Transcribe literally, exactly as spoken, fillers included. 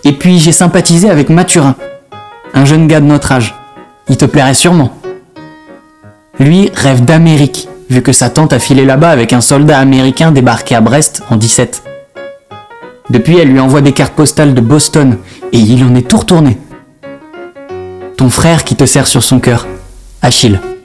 Et puis j'ai sympathisé avec Mathurin, un jeune gars de notre âge. Il te plairait sûrement. Lui rêve d'Amérique, vu que sa tante a filé là-bas avec un soldat américain débarqué à Brest en dix-sept. Depuis, elle lui envoie des cartes postales de Boston, et il en est tout retourné. Ton frère qui te serre sur son cœur, Achille.